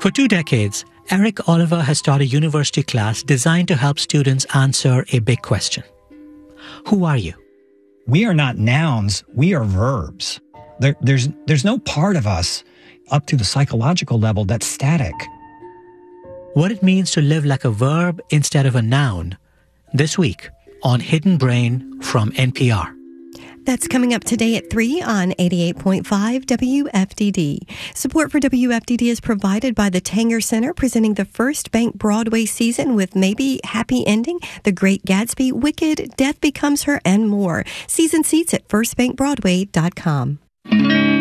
For 2 decades, Eric Oliver has taught a university class designed to help students answer a big question. Who are you? We are not nouns, we are verbs. There's no part of us up to the psychological level that's static. What it means to live like a verb instead of a noun. This week on Hidden Brain from NPR. That's coming up today at 3 on 88.5 WFDD. Support for WFDD is provided by the Tanger Center, presenting the First Bank Broadway season with Maybe Happy Ending, The Great Gatsby, Wicked, Death Becomes Her, and more. Season seats at firstbankbroadway.com.